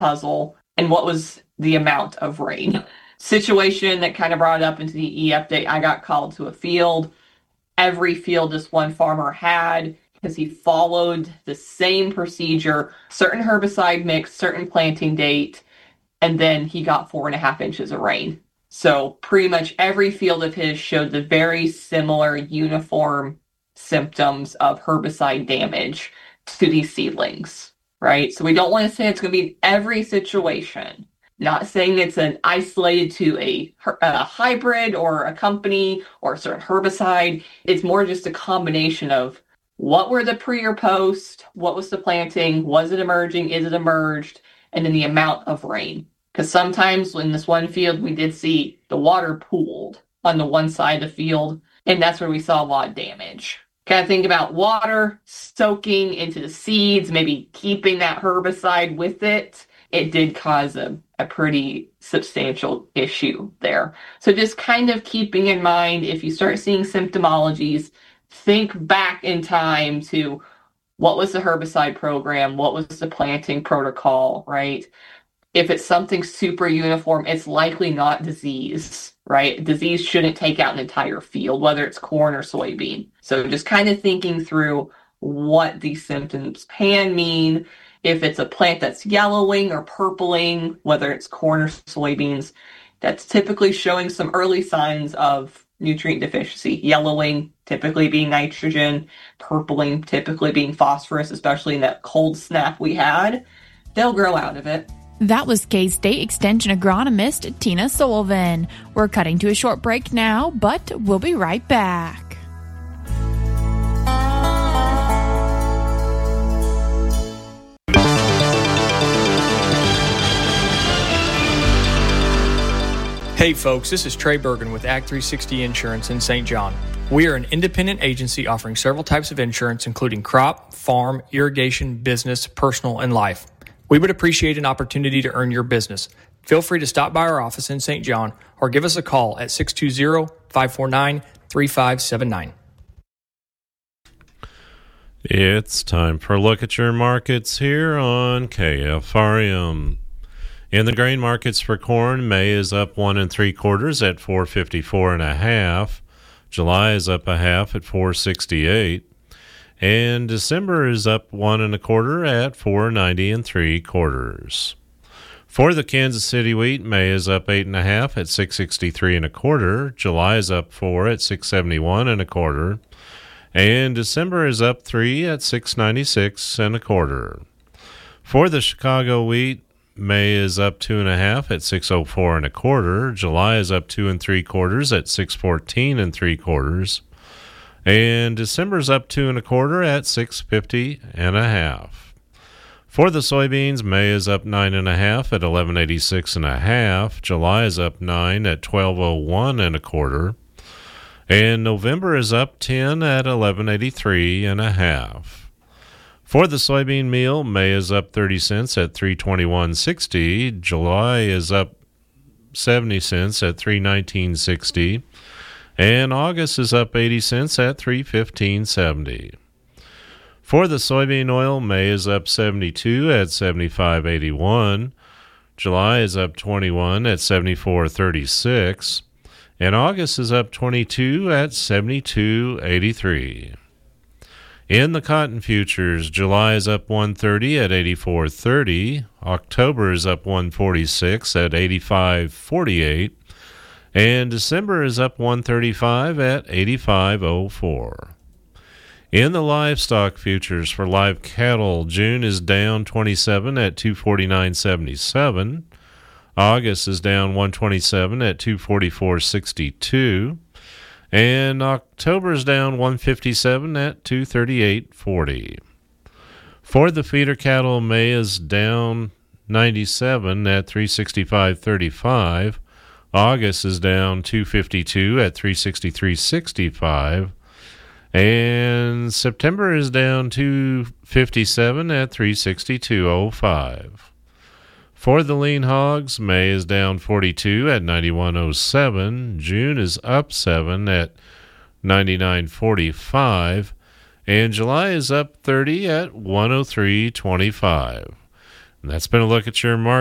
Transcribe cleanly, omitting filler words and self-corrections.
puzzle, and what was the amount of rain. Situation that kind of brought it up into the e-update. I got called to a field. Every field this one farmer had, because he followed the same procedure, certain herbicide mix, certain planting date, and then he got 4.5 inches of rain. So pretty much every field of his showed the very similar uniform symptoms of herbicide damage to these seedlings, right? So we don't want to say it's going to be in every situation. Not saying it's an isolated to a hybrid or a company or a certain herbicide. It's more just a combination of what were the pre or post, what was the planting, was it emerging, is it emerged, and then the amount of rain. Because sometimes in this one field, we did see the water pooled on the one side of the field, and that's where we saw a lot of damage. Kind of think about water soaking into the seeds, maybe keeping that herbicide with it. It did cause a pretty substantial issue there. So just kind of keeping in mind, if you start seeing symptomologies, think back in time to what was the herbicide program, what was the planting protocol, right? If it's something super uniform, it's likely not disease, right? Disease shouldn't take out an entire field, whether it's corn or soybean. So just kind of thinking through what these symptoms can mean. If it's a plant that's yellowing or purpling, whether it's corn or soybeans, that's typically showing some early signs of nutrient deficiency. Yellowing typically being nitrogen, purpling typically being phosphorus, especially in that cold snap we had. They'll grow out of it. That was K-State Extension agronomist Tina Sullivan. We're cutting to a short break now, but we'll be right back. Hey folks, this is Trey Bergen with Ag 360 Insurance in St. John. We are an independent agency offering several types of insurance, including crop, farm, irrigation, business, personal, and life. We would appreciate an opportunity to earn your business. Feel free to stop by our office in St. John or give us a call at 620-549-3579. It's time for a look at your markets here on KFRM. In the grain markets for corn, May is up 1 3/4 at 454.5. July is up 1/2 at 468. And December is up 1 1/4 at 490 3/4. For the Kansas City wheat, May is up 8 1/2 at 663 1/4. July is up 4 at 671 1/4. And December is up 3 at 696 1/4. For the Chicago wheat, May is up 2 1/2 at 604 1/4. July is up 2 3/4 at 614 3/4. And December's up 2 1/4 at 650 1/2. For the soybeans, May is up 9 1/2 at 1186 1/2. July is up 9 at 1201 1/4. And November is up 10 at 1183 1/2. For the soybean meal, May is up 30 cents at 321.60. July is up 70 cents at 319.60. And August is up 80 cents at 315.70. For the soybean oil, May is up 72 at 75.81. July is up 21 at 74.36. And August is up 22 at 72.83. In the cotton futures, July is up 130 at 84.30. October is up 146 at 85.48. And December is up 135 at 85.04. In the livestock futures for live cattle, June is down 27 at 249.77. August is down 127 at 244.62. And October is down 157 at 238.40. For the feeder cattle, May is down 97 at 365.35. August is down 252 at 363.65. And September is down 257 at 362.05. For the lean hogs, May is down 42 at 91.07. June is up 7 at 99.45. And July is up 30 at 103.25. That's been a look at your market.